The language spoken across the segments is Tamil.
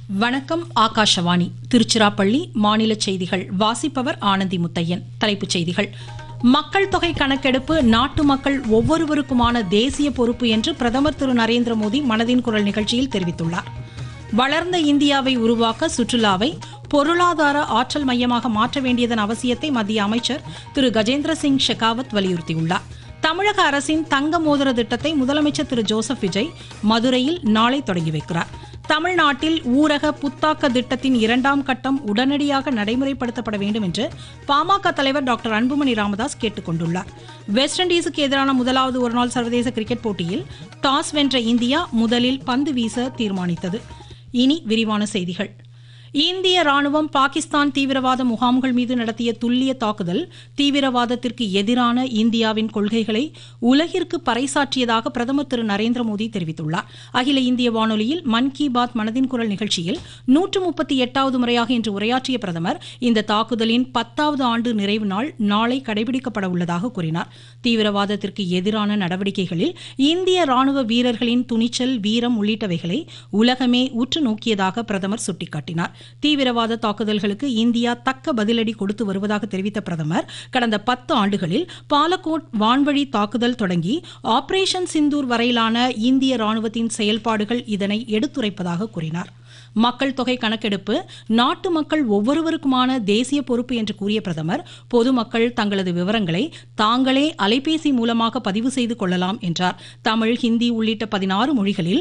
வணக்கம். ஆகாஷவாணி திருச்சிராப்பள்ளி மாநில செய்திகள் வாசிப்பவர் ஆனந்தி முத்தையன். தலைப்புச் செய்திகள். மக்கள் தொகை கணக்கெடுப்பு நாட்டு மக்கள் ஒவ்வொருவருக்குமான தேசிய பொறுப்பு என்று பிரதமர் திரு நரேந்திர மோடி மனதின் குரல் நிகழ்ச்சியில் தெரிவித்துள்ளார். வளர்ந்த இந்தியாவை உருவாக்க சுற்றுலாவை பொருளாதார ஆற்றல் மையமாக மாற்ற வேண்டியதன் அவசியத்தை மத்திய அமைச்சர் திரு கஜேந்திர சிங் ஷெகாவத் வலியுறுத்தியுள்ளார். தமிழக அரசின் தங்க மோதிர திட்டத்தை முதலமைச்சர் திரு ஜோசப் விஜய் மதுரையில் நாளை தொடங்கி வைக்கிறார். தமிழ்நாட்டில் ஊரக புத்தாக்க திட்டத்தின் 2ஆம் கட்டம் உடனடியாக நடைமுறைப்படுத்தப்பட வேண்டும் என்று பாமக தலைவர் டாக்டர் அன்புமணி ராமதாஸ் கேட்டுக் கொண்டுள்ளார். வெஸ்ட் இண்டீஸுக்கு எதிரான முதலாவது ஒருநாள் சர்வதேச கிரிக்கெட் போட்டியில் டாஸ் வென்ற இந்தியா முதலில் பந்து வீச தீர்மானித்தது. இனி விரிவான செய்திகள். இந்திய ராணுவம் பாகிஸ்தான் தீவிரவாத முகாம்கள் மீது நடத்திய துல்லிய தாக்குதல் தீவிரவாதத்திற்கு எதிரான இந்தியாவின் கொள்கைகளை உலகிற்கு பறைசாற்றியதாக பிரதமர் திரு நரேந்திர மோடி தெரிவித்துள்ளார். அகில இந்திய வானொலியில் மன் கி பாத் மனதின் குரல் நிகழ்ச்சியில் 138வது முறையாக இன்று உரையாற்றிய பிரதமர் இந்த தாக்குதலின் 10வது ஆண்டு நிறைவு நாள் நாளை கடைபிடிக்கப்பட உள்ளதாக கூறினார். தீவிரவாதத்திற்கு எதிரான நடவடிக்கைகளில் இந்திய ராணுவ வீரர்களின் துணிச்சல், வீரம் உள்ளிட்டவைகளை உலகமே உற்று நோக்கியதாக பிரதமர் சுட்டிக்காட்டினார். தீவிரவாத தாக்குதல்களுக்கு இந்தியா தக்க பதிலடி கொடுத்து வருவதாக தெரிவித்த பிரதமர் கடந்த 10 ஆண்டுகளில் பாலக்கோட் வான்வழி தாக்குதல் தொடங்கி ஆபரேஷன் சிந்தூர் வரையிலான இந்திய ராணுவத்தின் செயல்பாடுகள் இதனை எடுத்துரைப்பதாக கூறினார். மக்கள் தொகை கணக்கெடுப்பு நாட்டு மக்கள் ஒவ்வொருவருக்குமான தேசிய பொறுப்பு என்று கூறிய பிரதமர் பொதுமக்கள் தங்களது விவரங்களை தாங்களே அலைபேசி மூலமாக பதிவு செய்து கொள்ளலாம் என்றார். தமிழ், ஹிந்தி உள்ளிட்ட 16 மொழிகளில்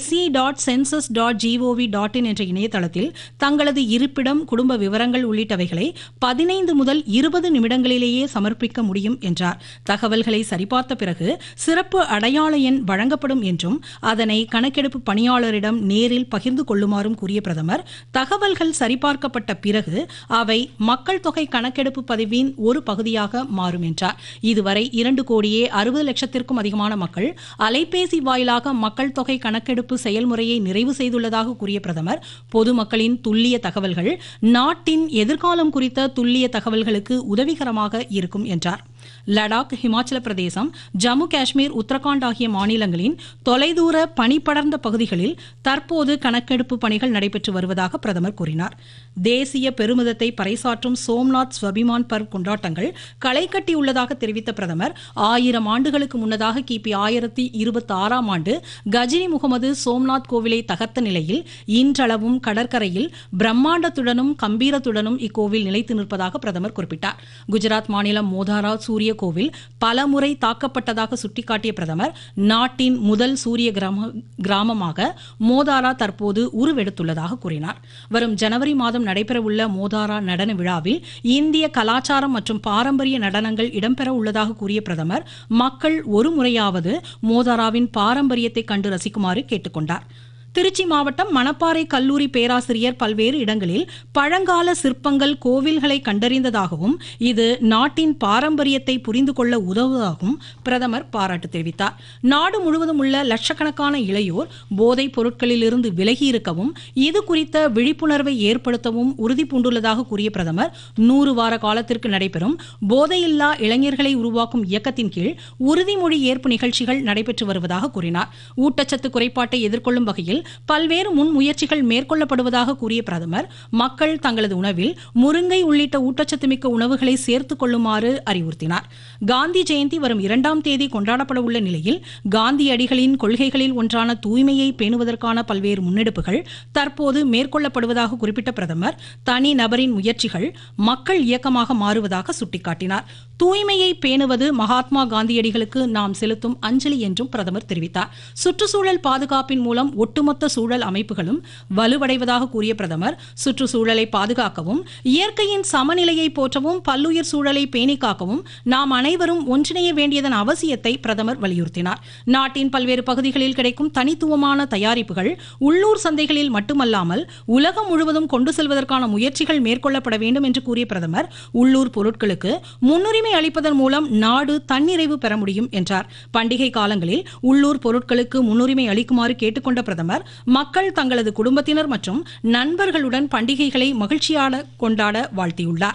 se.census.gov.in என்ற இணையதளத்தில் தங்களது இருப்பிடம், குடும்ப விவரங்கள் உள்ளிட்டவைகளை 15 முதல் 20 நிமிடங்களிலேயே சமர்ப்பிக்க முடியும் என்றார். தகவல்களை சரிபார்த்த பிறகு சிறப்பு அடையாள எண் வழங்கப்படும் என்றும் அதனை கணக்கெடுப்பு பணியாளரிடம் நேரில் பகிர்ந்து கொள்ளுமாறும் கூறிய பிரதமர் தகவல்கள் சரிபார்க்கப்பட்ட பிறகு அவை மக்கள் தொகை கணக்கெடுப்பு பதிவின் ஒரு பகுதியாக மாறும் என்றார். இதுவரை 2,60,00,000த்திற்கும் அதிகமான மக்கள் அலைபேசி வாயிலாக மக்கள் தொகை கணக்கெடுப்பு செயல்முறையை நிறைவு செய்துள்ளதாக கூறிய பிரதமர் பொதுமக்களின் துல்லிய தகவல்கள் நாட்டின் எதிர்காலம் குறித்த துல்லிய தகவல்களுக்கு உதவிகரமாக இருக்கும் என்றார். லடாக், ஹிமாச்சல பிரதேசம், ஜம்மு காஷ்மீர், உத்தரகாண்ட் ஆகிய மாநிலங்களின் தொலைதூர பனிப்படர்ந்த பகுதிகளில் தற்போது கணக்கெடுப்பு பணிகள் நடைபெற்று வருவதாக பிரதமர் கூறினார். தேசிய பெருமிதத்தை பறைசாற்றும் சோம்நாத் ஸ்வபிமான் பர்வ் கொண்டாட்டங்கள் களை கட்டியுள்ளதாக தெரிவித்த பிரதமர் 1000 ஆண்டுகளுக்கு முன்னதாக கிபி 1026ஆம் ஆண்டு கஜினி முகமது சோம்நாத் கோவிலை தகர்த்த நிலையில் இன்றளவும் கடற்கரையில் பிரம்மாண்டத்துடனும் கம்பீரத்துடனும் இக்கோவில் நிலைத்து நிற்பதாக பிரதமர் குறிப்பிட்டார். குஜராத் மாநிலம் மோதாரா சூரிய கோவில் பலமுறை தாக்கப்பட்டதாக சுட்டிக்காட்டிய பிரதமர் நாட்டின் முதல் சூரிய கிராமமாக மோதாரா தற்போது உருவெடுத்துள்ளதாக கூறினார். வரும் ஜனவரி மாதம் நடைபெறவுள்ள மோதாரா நடன விழாவில் இந்திய கலாச்சாரம் மற்றும் பாரம்பரிய நடனங்கள் இடம்பெற உள்ளதாக கூறிய பிரதமர் மக்கள் ஒரு முறையாவது மோதாராவின் பாரம்பரியத்தை கண்டு ரசிக்குமாறு கேட்டுக்கொண்டார். திருச்சி மாவட்டம் மணப்பாறை கல்லூரி பேராசிரியர் பல்வேறு இடங்களில் பழங்கால சிற்பங்கள், கோவில்களை கண்டறிந்ததாகவும் இது நாட்டின் பாரம்பரியத்தை புரிந்து கொள்ள உதவுவதாகவும் பிரதமர் பாராட்டு தெரிவித்தார். நாடு முழுவதும் உள்ள லட்சக்கணக்கான இளையோர் போதைப் பொருட்களிலிருந்து விலகி இருக்கவும் இது குறித்த விழிப்புணர்வை ஏற்படுத்தவும் உறுதி பூண்டுள்ளதாக கூறிய பிரதமர் 100 வார காலத்திற்கு நடைபெறும் போதையில்லா இளைஞர்களை உருவாக்கும் இயக்கத்தின் கீழ் உறுதிமொழி ஏற்பு நிகழ்ச்சிகள் நடைபெற்று வருவதாக கூறினார். ஊட்டச்சத்து குறைபாட்டை எதிர்கொள்ளும் வகையில் பல்வேறு முன்முயற்சிகள் மேற்கொள்ளப்படுவதாக கூறிய பிரதமர் மக்கள் தங்களது உணவில் முருங்கை உள்ளிட்ட ஊட்டச்சத்து மிக்க உணவுகளை சேர்த்துக் கொள்ளுமாறு அறிவுறுத்தினார். காந்தி ஜெயந்தி வரும் 2ஆம் தேதி கொண்டாடப்பட உள்ள நிலையில் காந்தியடிகளின் கொள்கைகளில் ஒன்றான தூய்மையை பேணுவதற்கான பல்வேறு முன்னெடுப்புகள் தற்போது மேற்கொள்ளப்படுவதாக குறிப்பிட்ட பிரதமர் தனி நபரின் முயற்சிகள் மக்கள் இயக்கமாக மாறுவதாக சுட்டிக்காட்டினார். தூய்மையை பேணுவது மகாத்மா காந்தியடிகளுக்கு நாம் செலுத்தும் அஞ்சலி என்றும் பிரதமர் தெரிவித்தார். சுற்றுச்சூழல் பாதுகாப்பின் மூலம் ஒட்டுமொத்த சூழல் அமைப்புகளும் வலுவடைவதாக கூறிய பிரதமர் சுற்றுச்சூழலை பாதுகாக்கவும் இயற்கையின் சமநிலையை போற்றவும் பல்லுயிர் சூழலை பேணி காக்கவும் நாம் அனைவரும் ஒன்றிணைய வேண்டியதன் அவசியத்தை பிரதமர் வலியுறுத்தினார். நாட்டின் பல்வேறு பகுதிகளில் கிடைக்கும் தனித்துவமான தயாரிப்புகள் உள்ளூர் சந்தைகளில் மட்டுமல்லாமல் உலகம் முழுவதும் கொண்டு செல்வதற்கான முயற்சிகள் மேற்கொள்ளப்பட வேண்டும் என்று கூறிய பிரதமர் உள்ளூர் பொருட்களுக்கு முன்னுரிமை அளிப்பதன் மூலம் நாடு தன்னிறைவு பெற முடியும் என்றார். பண்டிகை காலங்களில் உள்ளூர் பொருட்களுக்கு முன்னுரிமை அளிக்குமாறு கேட்டுக்கொண்ட பிரதமர் மக்கள் தங்களது குடும்பத்தினர் மற்றும் நண்பர்களுடன் பண்டிகைகளை மகிழ்ச்சியாக கொண்டாட வாழ்த்தியுள்ளார்.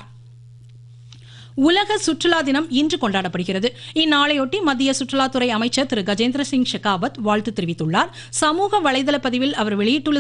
உலக சுற்றுலா தினம் இன்று கொண்டாடப்படுகிறது. இந்நாளையொட்டி மத்திய சுற்றுலாத்துறை அமைச்சர் திரு கஜேந்திர சிங் ஷெகாவத் வாழ்த்து தெரிவித்துள்ளார். சமூக வலைதள பதிவில் அவர் வெளியிட்டுள்ள